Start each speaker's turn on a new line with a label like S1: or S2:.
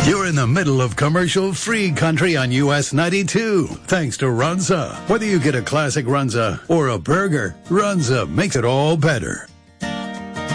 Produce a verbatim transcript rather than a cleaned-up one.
S1: You're in the middle of commercial-free country on U S ninety-two. Thanks to Runza. Whether you get a classic Runza or a burger, Runza makes it all better.